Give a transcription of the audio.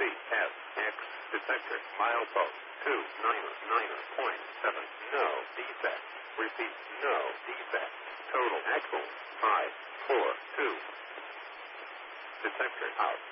CSX detector milepost 299.7. No defect. Repeat, no defect. Total axle 542. Detector out.